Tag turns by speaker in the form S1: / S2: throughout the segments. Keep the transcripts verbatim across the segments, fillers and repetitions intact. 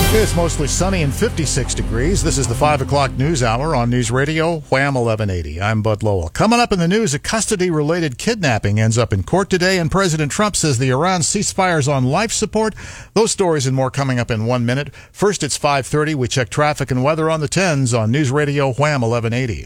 S1: It's mostly sunny and fifty-six degrees. This is the five o'clock news hour on News Radio, Wham eleven eighty. I'm Bud Lowell. Coming up in the news, a custody-related kidnapping ends up in court today, and President Trump says the Iran ceasefire's on life support. Those stories and more coming up in one minute. First, it's five thirty. We check traffic and weather on the tens on News Radio, Wham eleven eighty.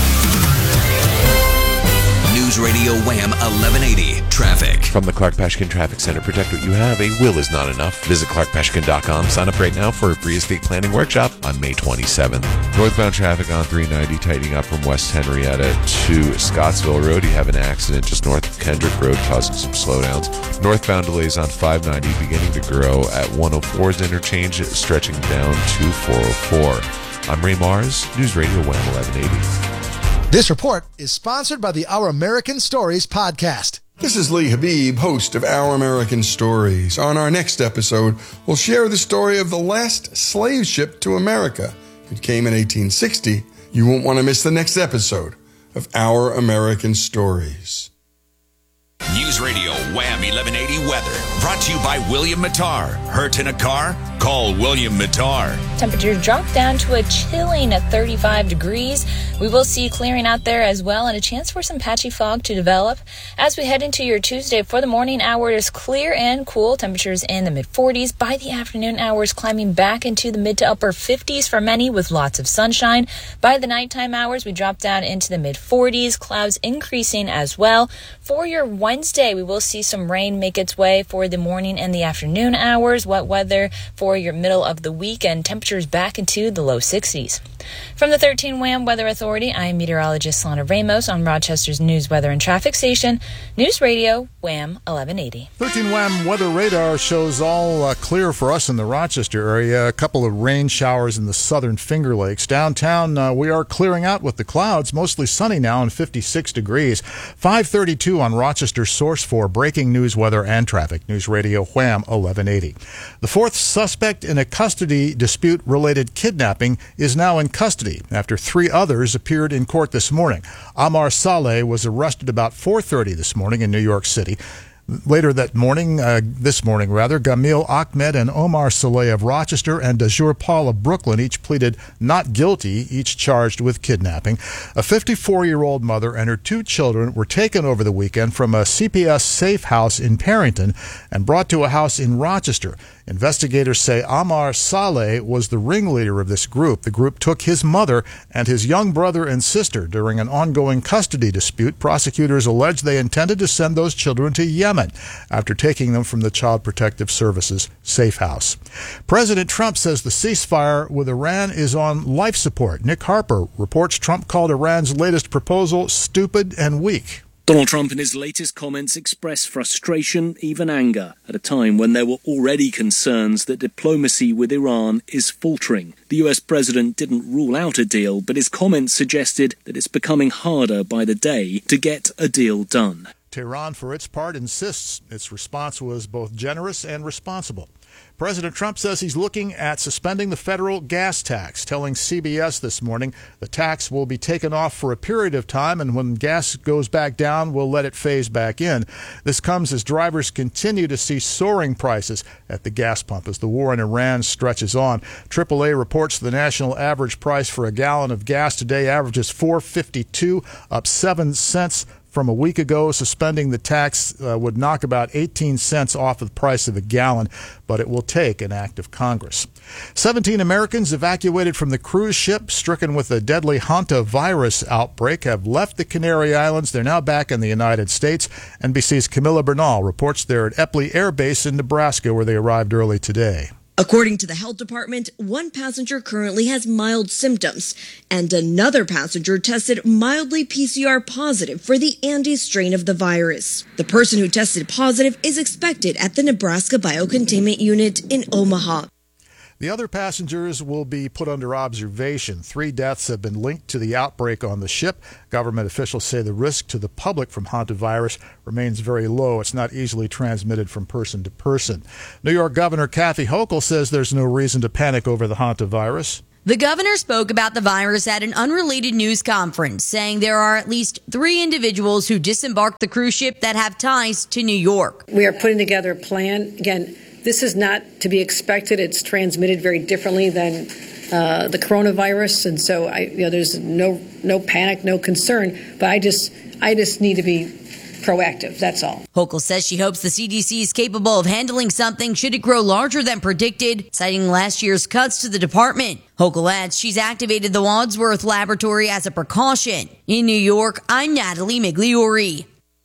S2: News Radio Wham eleven eighty. Traffic.
S3: From the Clark Pashkin Traffic Center, protect what you have. A will is not enough. Visit clark pashkin dot com. Sign up right now for a free estate planning workshop on May twenty-seventh. Northbound traffic on three ninety tightening up from West Henrietta to Scottsville Road. You have an accident just north of Kendrick Road causing some slowdowns. Northbound delays on five ninety beginning to grow at one oh four's interchange, stretching down to four oh four. I'm Ray Mars, News Radio Wham eleven eighty.
S4: This report is sponsored by the Our American Stories podcast.
S5: This is Lee Habib, host of Our American Stories. On our next episode, we'll share the story of the last slave ship to America. It came in eighteen sixty. You won't want to miss the next episode of Our American Stories.
S2: News Radio Wham eleven eighty weather. Brought to you by William Mattar. Hurt in a car? Call William Mattar.
S6: Temperatures drop down to a chilling at thirty-five degrees. We will see clearing out there as well and a chance for some patchy fog to develop. As we head into your Tuesday, for the morning hours, clear and cool. Temperatures in the mid forties. By the afternoon hours, climbing back into the mid to upper fifties for many with lots of sunshine. By the nighttime hours, we drop down into the mid forties. Clouds increasing as well. For your Wednesday, we will see some rain make its way for the morning and the afternoon hours. Wet weather for your middle of the week and temperatures back into the low sixties. From the thirteen Wham Weather Authority, I'm meteorologist Lana Ramos on Rochester's News, Weather, and Traffic Station, News Radio Wham eleven eighty.
S1: thirteen Wham Weather Radar shows all uh, clear for us in the Rochester area. A couple of rain showers in the southern Finger Lakes. Downtown, uh, we are clearing out with the clouds, mostly sunny now and fifty-six degrees. five thirty-two on Rochester's source for breaking news, weather, and traffic. News Radio Wham eleven eighty. The fourth suspect in a custody dispute-related kidnapping is now in custody after three others appeared in court this morning. Amar Saleh was arrested about four thirty this morning in New York City. Later that morning, uh, this morning rather, Gamil Ahmed and Omar Saleh of Rochester and Dajur Paul of Brooklyn each pleaded not guilty, each charged with kidnapping. A fifty-four-year-old mother and her two children were taken over the weekend from a C P S safe house in Parrington and brought to a house in Rochester. Investigators say Amar Saleh was the ringleader of this group. The group took his mother and his young brother and sister during an ongoing custody dispute. Prosecutors allege they intended to send those children to Yemen after taking them from the Child Protective Services safe house. President Trump says the ceasefire with Iran is on life support. Nick Harper reports Trump called Iran's latest proposal stupid and weak.
S7: Donald Trump in his latest comments expressed frustration, even anger, at a time when there were already concerns that diplomacy with Iran is faltering. The U S president didn't rule out a deal, but his comments suggested that it's becoming harder by the day to get a deal done.
S1: Tehran, for its part, insists its response was both generous and responsible. President Trump says he's looking at suspending the federal gas tax, telling C B S this morning the tax will be taken off for a period of time, and when gas goes back down, we'll let it phase back in. This comes as drivers continue to see soaring prices at the gas pump as the war in Iran stretches on. triple A reports the national average price for a gallon of gas today averages four dollars and fifty-two cents, up seven cents from a week ago. Suspending the tax uh, would knock about eighteen cents off of the price of a gallon, but it will take an act of Congress. seventeen Americans evacuated from the cruise ship stricken with a deadly hantavirus outbreak have left the Canary Islands. They're now back in the United States. N B C's Camilla Bernal reports they're at Epley Air Base in Nebraska, where they arrived early today.
S8: According to the health department, one passenger currently has mild symptoms, and another passenger tested mildly P C R positive for the Andes strain of the virus. The person who tested positive is expected at the Nebraska Biocontainment Unit in Omaha.
S1: The other passengers will be put under observation. Three deaths have been linked to the outbreak on the ship. Government officials say the risk to the public from hantavirus remains very low. It's not easily transmitted from person to person. New York Governor Kathy Hochul says there's no reason to panic over the hantavirus.
S9: The governor spoke about the virus at an unrelated news conference, saying there are at least three individuals who disembarked the cruise ship that have ties to New York.
S10: We are putting together a plan, again, This is not to be expected. It's transmitted very differently than uh, the coronavirus, and so I, you know, there's no no panic, no concern. But I just I just need to be proactive. That's all.
S9: Hochul says she hopes the C D C is capable of handling something should it grow larger than predicted, citing last year's cuts to the department. Hochul adds she's activated the Wadsworth Laboratory as a precaution. In New York, I'm Natalie Migliori.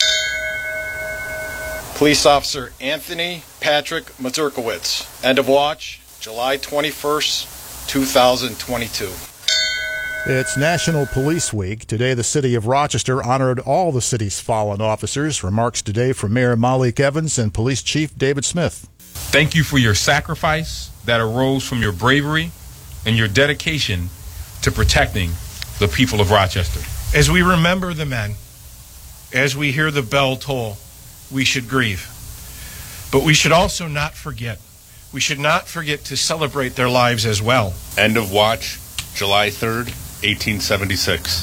S11: Police Officer Anthony Patrick Mazurkowitz. End of watch, July twenty-first, two thousand twenty-two.
S1: It's National Police Week. Today, the city of Rochester honored all the city's fallen officers. Remarks today from Mayor Malik Evans and Police Chief David Smith.
S12: Thank you for your sacrifice that arose from your bravery and your dedication to protecting the people of Rochester.
S13: As we remember the men, as we hear the bell toll, we should grieve. But we should also not forget. We should not forget to celebrate their lives as well.
S14: End of watch, July third, eighteen seventy-six.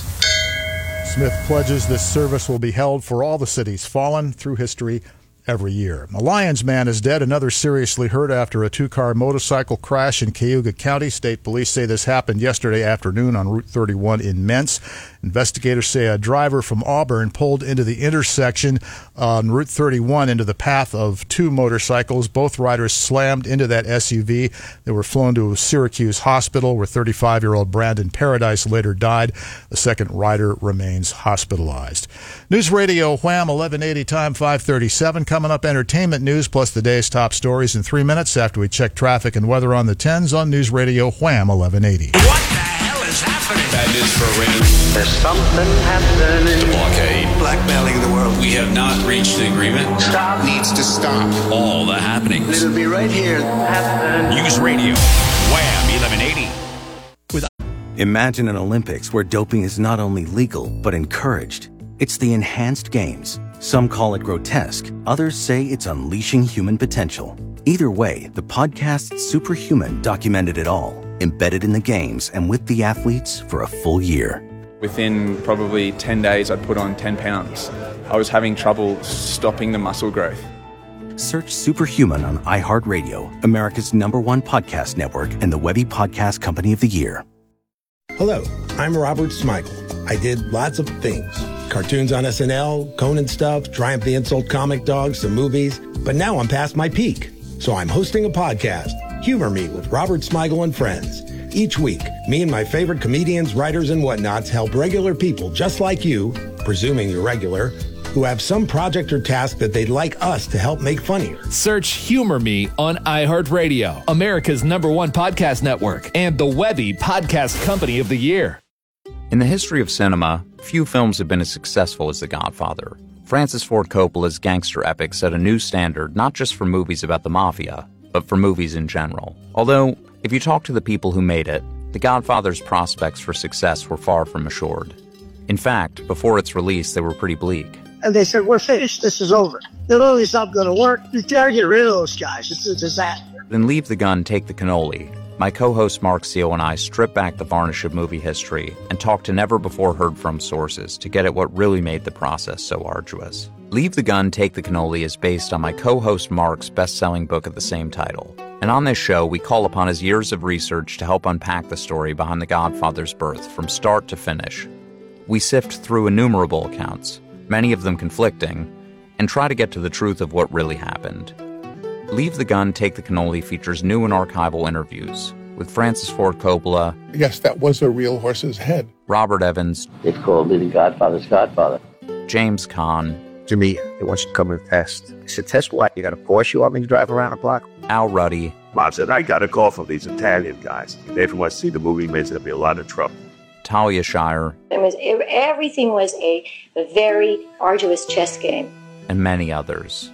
S1: Smith pledges this service will be held for all the cities fallen through history every year. A Lyons man is dead, another seriously hurt after a two-car motorcycle crash in Cayuga County. State police say this happened yesterday afternoon on Route thirty-one in Mentz. Investigators say a driver from Auburn pulled into the intersection on Route thirty-one into the path of two motorcycles. Both riders slammed into that S U V. They were flown to Syracuse Hospital, where thirty-five-year-old Brandon Paradise later died. The second rider remains hospitalized. News Radio Wham, eleven eighty, time five thirty-seven. Coming up, entertainment news plus the day's top stories in three minutes after we check traffic and weather on the tens on News Radio Wham, eleven eighty.
S2: What the hell is happening?
S15: That is for real.
S16: There's something happening.
S2: Blockade.
S15: Blackmailing the world.
S2: We have not reached the agreement.
S16: Stop.
S15: Needs to stop.
S2: All the happenings.
S16: It'll be right here. Happen.
S2: News Radio Wham, eleven eighty.
S17: With Imagine an Olympics where doping is not only legal, but encouraged. It's the enhanced games. Some call it grotesque. Others say it's unleashing human potential. Either way, the podcast Superhuman documented it all, embedded in the games and with the athletes for a full year.
S18: Within probably ten days, I'd put on ten pounds. I was having trouble stopping the muscle growth.
S17: Search Superhuman on iHeartRadio, America's number one podcast network and the Webby Podcast Company of the Year.
S19: Hello, I'm Robert Smigel. I did lots of things. Cartoons on S N L, Conan stuff, Triumph the Insult comic dogs, some movies. But now I'm past my peak. So I'm hosting a podcast, Humor Me with Robert Smigel and Friends. Each week, me and my favorite comedians, writers, and whatnots help regular people just like you, presuming you're regular, who have some project or task that they'd like us to help make funnier.
S20: Search Humor Me on iHeartRadio, America's number one podcast network, and the Webby Podcast Company of the Year.
S21: In the history of cinema, few films have been as successful as The Godfather. Francis Ford Coppola's gangster epic set a new standard not just for movies about the mafia, but for movies in general. Although, if you talk to the people who made it, The Godfather's prospects for success were far from assured. In fact, before its release, they were pretty bleak.
S22: And they said, we're finished, this is over. The movie's not going to work. You gotta get rid of those guys. It's a disaster.
S21: Then Leave the Gun, Take the Cannoli. My co-host Mark Seal and I strip back the varnish of movie history and talk to never-before-heard-from sources to get at what really made the process so arduous. Leave the Gun, Take the Cannoli is based on my co-host Mark's best-selling book of the same title. And on this show, we call upon his years of research to help unpack the story behind The Godfather's birth from start to finish. We sift through innumerable accounts, many of them conflicting, and try to get to the truth of what really happened. Leave the Gun, Take the Cannoli features new and archival interviews with Francis Ford Coppola.
S23: Yes, that was a real horse's head.
S21: Robert Evans.
S22: It's called me the Godfather's Godfather.
S21: James Caan.
S24: To me, they want you to come and test. I said, test what? You got a Porsche you want me to drive around the block?
S21: Al Ruddy.
S25: Mom said, I got a call from these Italian guys. They didn't want to see the movie, means there'll be a lot of trouble.
S21: Talia Shire.
S26: It was, everything was a, a very arduous chess game.
S21: And many others.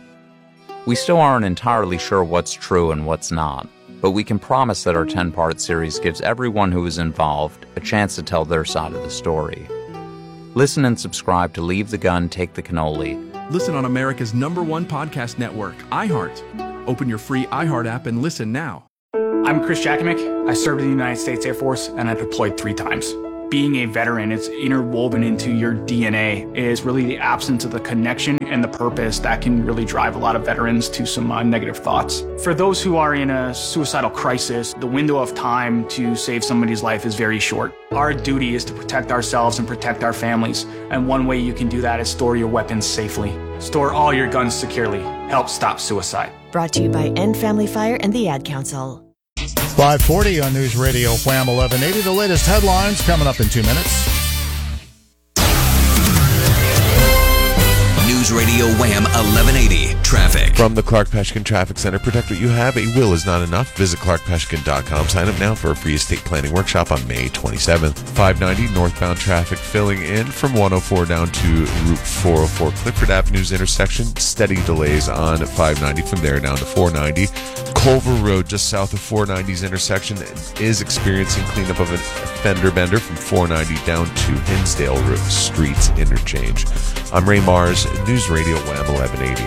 S21: We still aren't entirely sure what's true and what's not, but we can promise that our ten-part series gives everyone who is involved a chance to tell their side of the story. Listen and subscribe to Leave the Gun, Take the Cannoli.
S27: Listen on America's number one podcast network, iHeart. Open your free iHeart app and listen now.
S28: I'm Chris Jakimick. I served in the United States Air Force and I deployed three times.
S3: being a veteran, it's interwoven into your D N A, is really the absence of the connection and the purpose that can really drive a lot of veterans to some uh, negative thoughts. For those who are in a suicidal crisis, the window of time to save somebody's life is very short. Our duty is to protect ourselves and protect our families, and one way you can do that is store your weapons safely. Store all your guns securely. Help stop suicide.
S4: Brought to you by End Family Fire and the Ad Council.
S1: five forty on News Radio Wham eleven eighty. The latest headlines coming up in two minutes.
S2: News Radio Wham eleven eighty traffic.
S5: From the Clark Peshkin Traffic Center, protect what you have. A will is not enough. Visit clark peshkin dot com. Sign up now for a free estate planning workshop on May twenty-seventh. five ninety northbound traffic filling in from one oh four down to Route four oh four Clifford Avenue's intersection. Steady delays on five ninety from there down to four ninety. Culver Road, just south of four ninety's intersection, is experiencing cleanup of a fender bender from four ninety down to Hinsdale Streets interchange. I'm Ray Mars, News Radio Wham eleven eighty.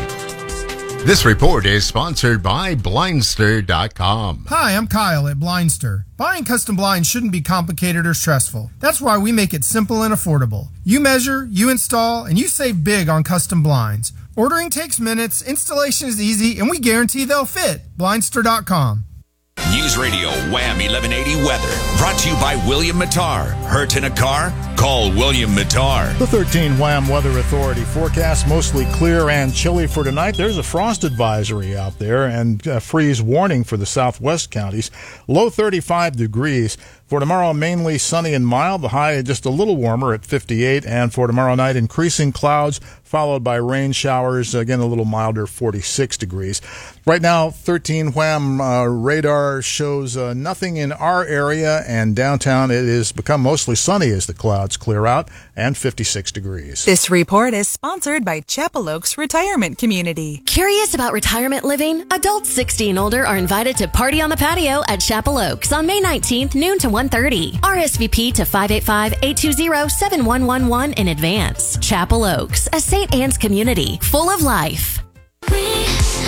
S6: This report is sponsored by Blindster dot com.
S7: Hi, I'm Kyle at Blindster. Buying custom blinds shouldn't be complicated or stressful. That's why we make it simple and affordable. You measure, you install, and you save big on custom blinds. Ordering takes minutes, installation is easy, and we guarantee they'll fit. Blindster dot com.
S2: News Radio Wham eleven eighty weather. Brought to you by William Mattar. Hurt in a car? Call William Mattar.
S1: The thirteen Wham Weather Authority forecast mostly clear and chilly for tonight. There's a frost advisory out there and a freeze warning for the southwest counties. Low thirty-five degrees. For tomorrow, mainly sunny and mild. The high just a little warmer at fifty-eight. And for tomorrow night, increasing clouds followed by rain showers. Again, a little milder, forty-six degrees. Right now, thirteen Wham uh, radar shows uh, nothing in our area, and downtown it has become mostly sunny as the clouds clear out, and fifty-six degrees.
S8: This report is sponsored by Chapel Oaks Retirement Community.
S10: Curious about retirement living? Adults sixty and older are invited to party on the patio at Chapel Oaks on May nineteenth, noon to one thirty. R S V P to five eight five, eight two zero, seven one one one in advance. Chapel Oaks, a Saint Anne's community full of life.
S28: We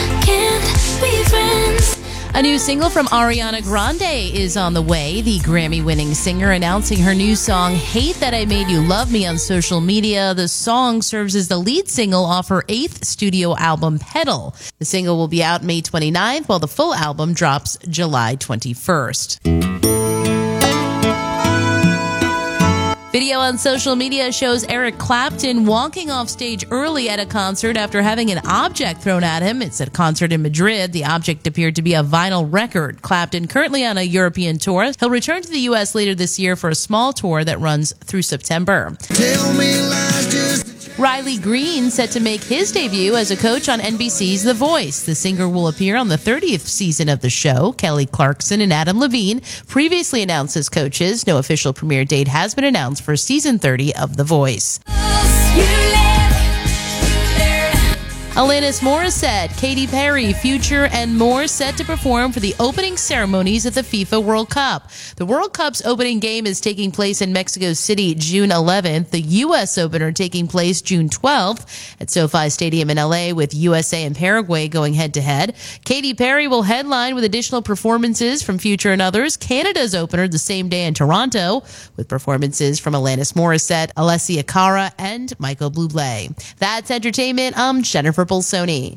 S28: can't be friends.
S29: A new single from Ariana Grande is on the way. The Grammy-winning singer announcing her new song, Hate That I Made You Love Me, on social media. The song serves as the lead single off her eighth studio album, Pedal. The single will be out May twenty-ninth, while the full album drops July twenty-first. Video on social media shows Eric Clapton walking off stage early at a concert after having an object thrown at him. It's a concert in Madrid. The object appeared to be a vinyl record. Clapton, currently on a European tour, he'll return to the U S later this year for a small tour that runs through September. Tell me lies just Riley Green set to make his debut as a coach on N B C's The Voice. The singer will appear on the thirtieth season of the show. Kelly Clarkson and Adam Levine previously announced as coaches. No official premiere date has been announced for season thirty of The Voice. Alanis Morissette, Katy Perry, Future, and more set to perform for the opening ceremonies at the FIFA World Cup. The World Cup's opening game is taking place in Mexico City June eleventh. The U S opener taking place June twelfth at SoFi Stadium in L A, with U S A and Paraguay going head-to-head. Katy Perry will headline with additional performances from Future and others. Canada's opener the same day in Toronto, with performances from Alanis Morissette, Alessia Cara, and Michael Bublé. That's entertainment. I'm Jennifer Bolsoni.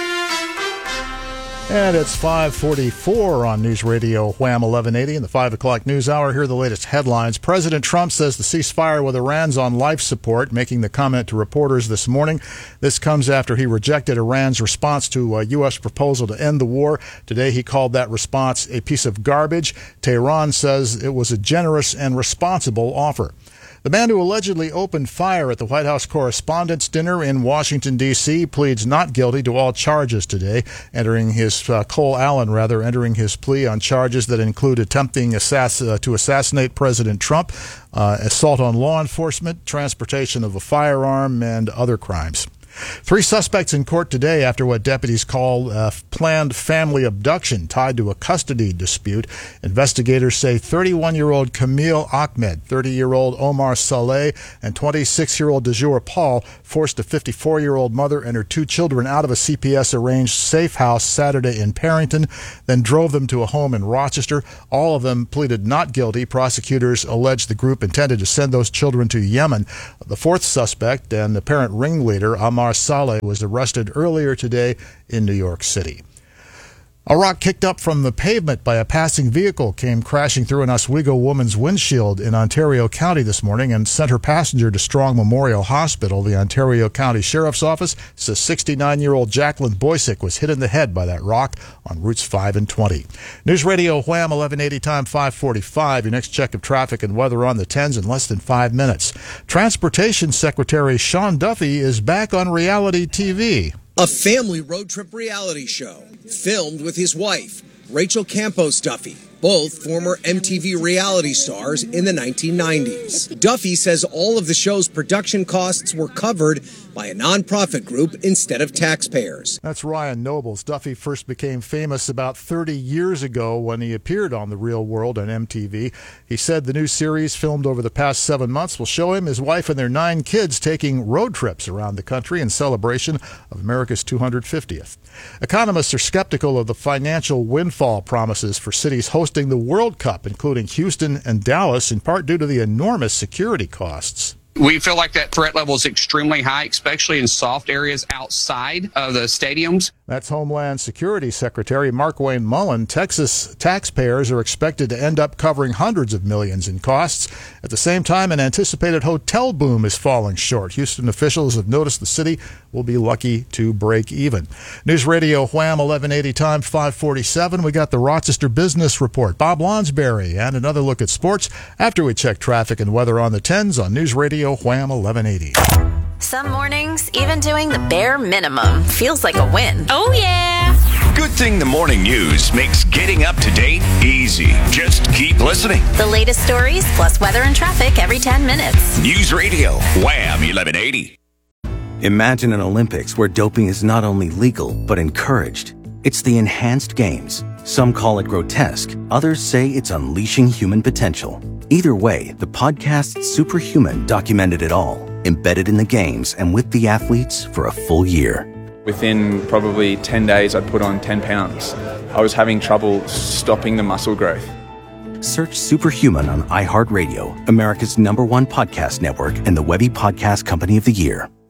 S1: And it's five forty-four on News Radio Wham eleven eighty in the five o'clock news hour. Here are the latest headlines. President Trump says the ceasefire with Iran's on life support, making the comment to reporters this morning. This comes after he rejected Iran's response to a U S proposal to end the war. Today he called that response a piece of garbage. Tehran says it was a generous and responsible offer. The man who allegedly opened fire at the White House Correspondents' Dinner in Washington, D C pleads not guilty to all charges today, entering his, uh, Cole Allen, rather, entering his plea on charges that include attempting assass- uh, to assassinate President Trump, uh, assault on law enforcement, transportation of a firearm, and other crimes. Three suspects in court today after what deputies call a planned family abduction tied to a custody dispute. Investigators say thirty-one-year-old Camille Ahmed, thirty-year-old Omar Saleh, and twenty-six-year-old Dejur Paul forced a fifty-four-year-old mother and her two children out of a C P S-arranged safe house Saturday in Parrington, then drove them to a home in Rochester. All of them pleaded not guilty. Prosecutors allege the group intended to send those children to Yemen. The fourth suspect and apparent ringleader, Omar Saleh, was arrested earlier today in New York City. A rock kicked up from the pavement by a passing vehicle came crashing through an Oswego woman's windshield in Ontario County this morning and sent her passenger to Strong Memorial Hospital. The Ontario County Sheriff's Office says sixty-nine-year-old Jacqueline Boysick was hit in the head by that rock on routes five and twenty. News Radio Wham, eleven eighty, time five forty-five. Your next check of traffic and weather on the tens in less than five minutes. Transportation Secretary Sean Duffy is back on reality T V.
S9: A family road trip reality show filmed with his wife, Rachel Campos Duffy, both former M T V reality stars in the nineteen nineties. Duffy says all of the show's production costs were covered by a nonprofit group instead of taxpayers.
S1: That's Ryan Nobles. Duffy first became famous about thirty years ago when he appeared on The Real World on M T V. He said the new series, filmed over the past seven months, will show him, his wife, and their nine kids taking road trips around the country in celebration of America's two hundred fiftieth. Economists are skeptical of the financial windfall promises for cities hosting the World Cup, including Houston and Dallas, in part due to the enormous security costs.
S11: We feel like that threat level is extremely high, especially in soft areas outside of the stadiums.
S1: That's Homeland Security Secretary Markwayne Mullen. Texas taxpayers are expected to end up covering hundreds of millions in costs. At the same time, an anticipated hotel boom is falling short. Houston officials have noticed the city will be lucky to break even. News Radio Wham, eleven eighty, time five forty-seven. We got the Rochester Business Report, Bob Lonsberry, and another look at sports after we check traffic and weather on the tens on News Radio Wham, eleven eighty.
S12: Some mornings, even doing the bare minimum feels like a win.
S8: Oh, yeah.
S2: Good thing the morning news makes getting up to date easy. Just keep listening.
S12: The latest stories plus weather and traffic every ten minutes.
S2: News Radio Wham, eleven eighty.
S13: Imagine an Olympics where doping is not only legal, but encouraged. It's the Enhanced Games. Some call it grotesque. Others say it's unleashing human potential. Either way, the podcast Superhuman documented it all, embedded in the games and with the athletes for a full year.
S14: Within probably ten days, I'd put on ten pounds. I was having trouble stopping the muscle growth.
S13: Search Superhuman on iHeartRadio, America's number one podcast network and the Webby Podcast Company of the Year.